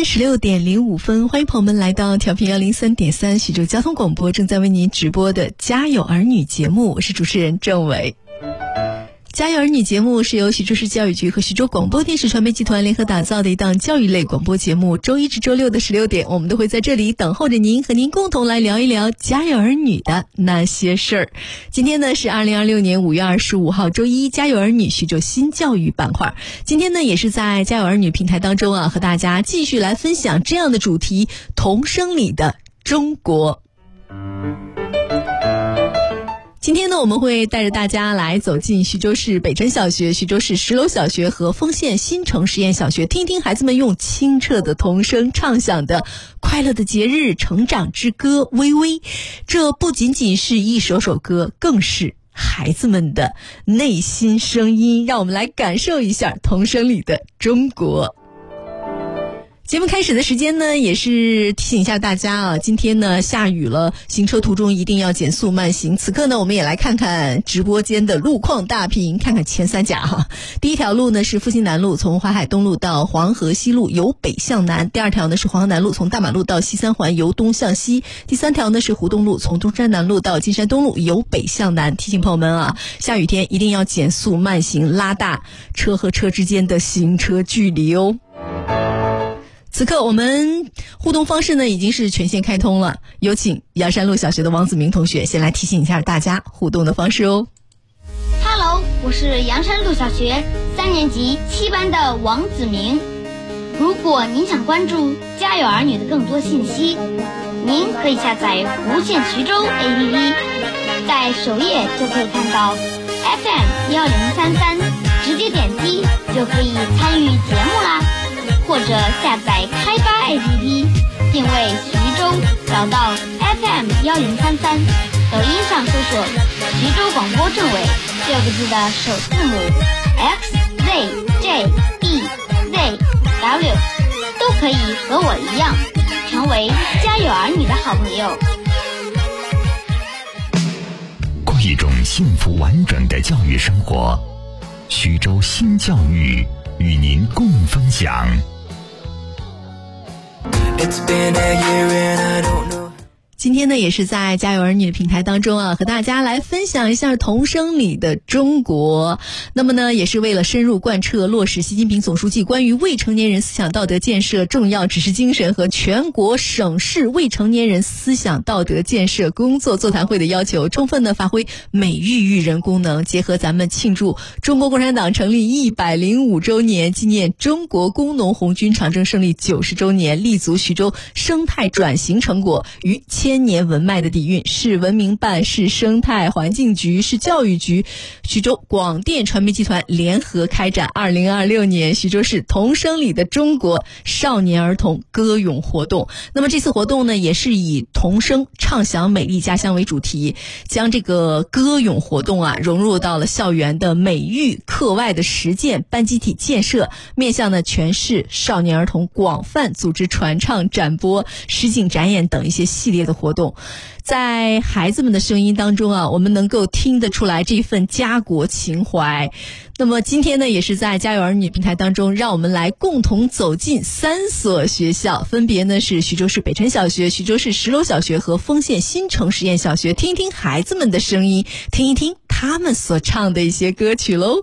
16:05，欢迎朋友们来到调频103.3徐州交通广播，正在为您直播的家有儿女节目，我是主持人郑伟。家有儿女节目是由徐州市教育局和徐州广播电视传媒集团联合打造的一档教育类广播节目，周一至周六的16点，我们都会在这里等候着您，和您共同来聊一聊家有儿女的那些事儿。今天呢是2026年5月25号周一，家有儿女徐州新教育板块。今天呢也是在家有儿女平台当中和大家继续来分享这样的主题：童声里的中国。今天呢，我们会带着大家来走进徐州市北辰小学、徐州市10楼小学和丰县新城实验小学，听听孩子们用清澈的童声唱响的快乐的节日成长之歌微微。这不仅仅是一首首歌，更是孩子们的内心声音，让我们来感受一下童声里的中国。节目开始的时间呢，也是提醒一下大家今天呢下雨了，行车途中一定要减速慢行。此刻呢，我们也来看看直播间的路况大屏，看看前三甲第一条路呢是复兴南路，从淮海东路到黄河西路由北向南；第二条呢是黄河南路，从大马路到西三环由东向西；第三条呢是湖东路，从中山南路到金山东路由北向南。提醒朋友们下雨天一定要减速慢行，拉大车和车之间的行车距离哦。此刻我们互动方式呢已经是全线开通了，有请阳山路小学的王子明同学先来提醒一下大家互动的方式哦。 Hello， 我是阳山路小学3年级7班的王子明。如果您想关注家有儿女的更多信息，您可以下载无线徐州 APP， 在首页就可以看到 FM1033， 直接点击就可以参与节目啦。或者下载开发 APP， 定位徐州，找到 FM1033， 抖音上搜索徐州广播政委6个字的首字母 XZJEZW， 都可以和我一样成为家有儿女的好朋友。 过一种幸福完整的教育生活，徐州新教育与您共分享。 今天呢也是在家有儿女的平台当中和大家来分享一下童声里的中国。那么呢也是为了深入贯彻落实习近平总书记关于未成年人思想道德建设重要指示精神和全国省市未成年人思想道德建设工作座谈会的要求，充分的发挥美育育人功能，结合咱们庆祝中国共产党成立105周年，纪念中国工农红军长征胜利90周年，立足徐州生态转型成果与千年文脉的底蕴，市文明办、市生态环境局、市教育局、徐州广电传媒集团联合开展2026年徐州市童声里的中国少年儿童歌咏活动。那么这次活动呢也是以童声唱响美丽家乡为主题，将这个歌咏活动融入到了校园的美育课外的实践、班集体建设，面向呢全市少年儿童广泛组织传唱、展播、实景展演等一些系列的活动。在孩子们的声音当中我们能够听得出来这份家国情怀。那么今天呢也是在家有儿女平台当中，让我们来共同走进3所学校，分别呢是徐州市北辰小学、徐州市10楼小学和丰县新城实验小学，听一听孩子们的声音，听一听他们所唱的一些歌曲喽。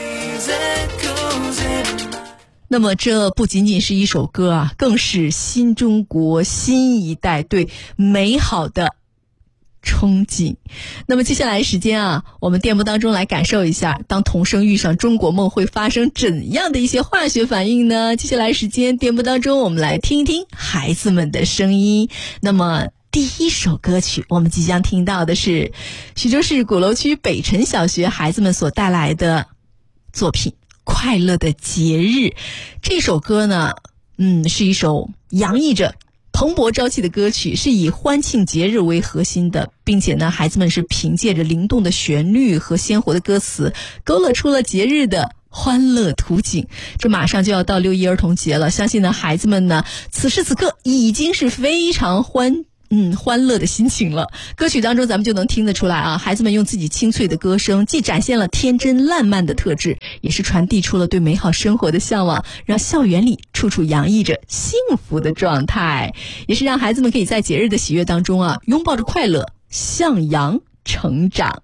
那么这不仅仅是一首歌更是新中国新一代对美好的憧憬。那么接下来时间我们电波当中来感受一下，当童声遇上中国梦会发生怎样的一些化学反应呢？接下来时间电波当中我们来听一听孩子们的声音。那么第一首歌曲我们即将听到的是徐州市鼓楼区北辰小学孩子们所带来的作品快乐的节日。这首歌呢是一首洋溢着蓬勃朝气的歌曲，是以欢庆节日为核心的，并且呢孩子们是凭借着灵动的旋律和鲜活的歌词勾勒出了节日的欢乐图景。这马上就要到6·1儿童节了，相信呢孩子们呢此时此刻已经是非常欢乐的心情了。歌曲当中咱们就能听得出来啊，孩子们用自己清脆的歌声，既展现了天真烂漫的特质，也是传递出了对美好生活的向往，让校园里处处洋溢着幸福的状态，也是让孩子们可以在节日的喜悦当中啊，拥抱着快乐，向阳成长。